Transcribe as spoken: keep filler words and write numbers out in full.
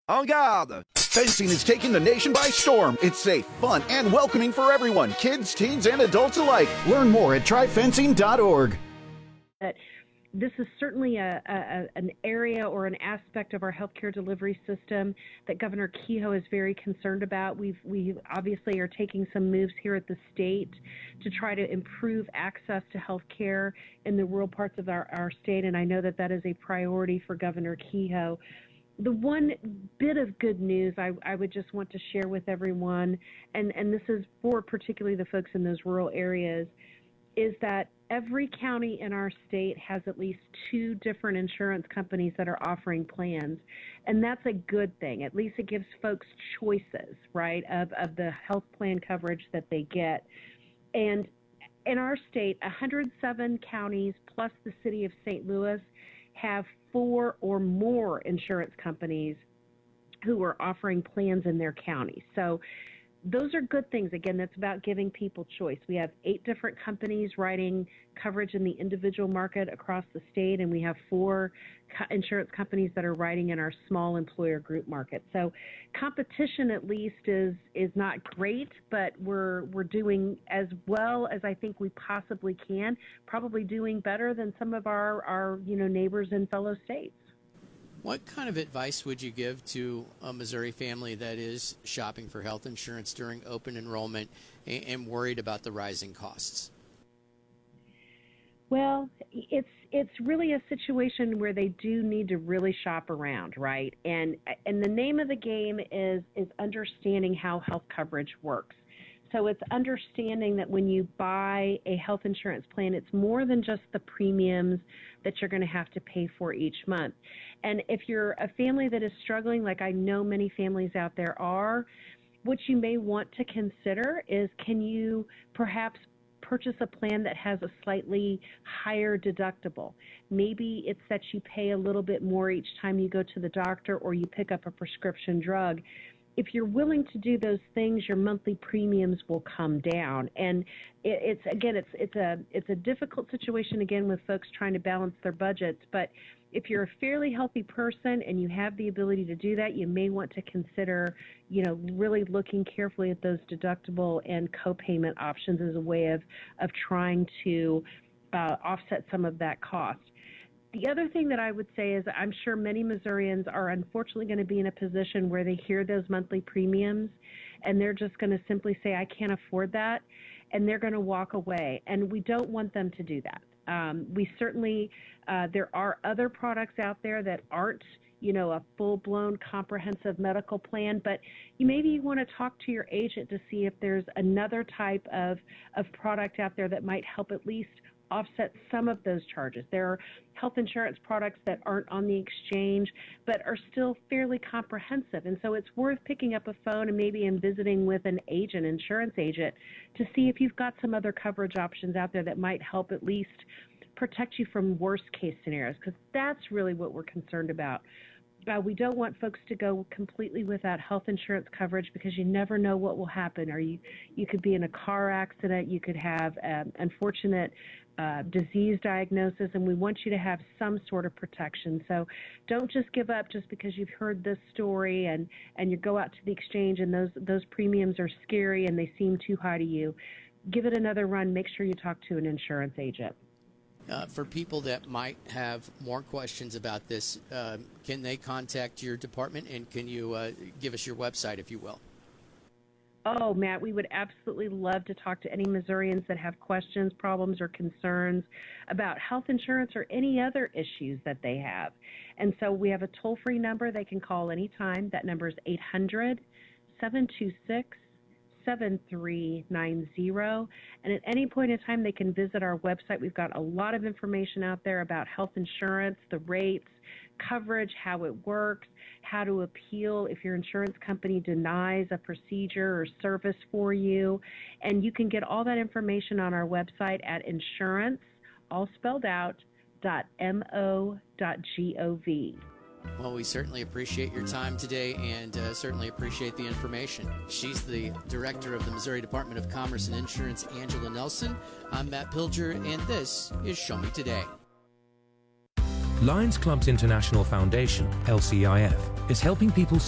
En garde! Fencing is taking the nation by storm. It's safe, fun, and welcoming for everyone, kids, teens, and adults alike. Learn more at try fencing dot org. This is certainly a, a, an area or an aspect of our healthcare delivery system that Governor Kehoe is very concerned about. We've, we obviously are taking some moves here at the state to try to improve access to healthcare in the rural parts of our, our state, and I know that that is a priority for Governor Kehoe. The one bit of good news I, I would just want to share with everyone, and, and this is for particularly the folks in those rural areas, is that every county in our state has at least two different insurance companies that are offering plans, and that's a good thing. At least it gives folks choices, right, of, of the health plan coverage that they get. And in our state, one hundred seven counties plus the city of Saint Louis have four or more insurance companies who are offering plans in their county. So those are good things. Again, that's about giving people choice. We have eight different companies writing coverage in the individual market across the state, and we have four co- insurance companies that are writing in our small employer group market. So competition, at least, is is not great, but we're we're doing as well as I think we possibly can, probably doing better than some of our, our you know neighbors and fellow states. What kind of advice would you give to a Missouri family that is shopping for health insurance during open enrollment and, and worried about the rising costs? Well, it's it's really a situation where they do need to really shop around, right? And and the name of the game is is understanding how health coverage works. So it's understanding that when you buy a health insurance plan, it's more than just the premiums that you're going to have to pay for each month. And if you're a family that is struggling, like I know many families out there are, what you may want to consider is, can you perhaps purchase a plan that has a slightly higher deductible? Maybe it's that you pay a little bit more each time you go to the doctor or you pick up a prescription drug. If you're willing to do those things, your monthly premiums will come down. And it, it's again, it's it's a it's a difficult situation again with folks trying to balance their budgets. But if you're a fairly healthy person and you have the ability to do that, you may want to consider, you know, really looking carefully at those deductible and co-payment options as a way of of trying to uh, offset some of that cost. The other thing that I would say is I'm sure many Missourians are unfortunately going to be in a position where they hear those monthly premiums and they're just going to simply say, I can't afford that, and they're going to walk away. And we don't want them to do that. Um, we certainly, uh, there are other products out there that aren't, you know, a full-blown comprehensive medical plan, but you maybe you want to talk to your agent to see if there's another type of, of product out there that might help at least offset some of those charges. There are health insurance products that aren't on the exchange but are still fairly comprehensive, and so it's worth picking up a phone and maybe in visiting with an agent, insurance agent, to see if you've got some other coverage options out there that might help at least protect you from worst case scenarios, because that's really what we're concerned about. Uh, we don't want folks to go completely without health insurance coverage because you never know what will happen. Or you, you could be in a car accident, you could have an unfortunate uh, disease diagnosis, and we want you to have some sort of protection. So don't just give up just because you've heard this story and, and you go out to the exchange and those, those premiums are scary and they seem too high to you. Give it another run. Make sure you talk to an insurance agent. Uh, for people that might have more questions about this, uh, can they contact your department, and can you uh, give us your website, if you will? Oh, Matt, we would absolutely love to talk to any Missourians that have questions, problems, or concerns about health insurance or any other issues that they have. And so we have a toll-free number they can call anytime. That number is eight hundred, seven two six, seven three nine zero, and at any point in time they can visit our website. We've got a lot of information out there about health insurance, the rates, coverage, how it works, how to appeal if your insurance company denies a procedure or service for you, and you can get all that information on our website at insurance, all spelled out, dot mo dot gov. Well, we certainly appreciate your time today and uh, certainly appreciate the information. She's the director of the Missouri Department of Commerce and Insurance, Angela Nelson. I'm Matt Pilger, and this is Show Me Today. Lions Clubs International Foundation, L C I F, is helping people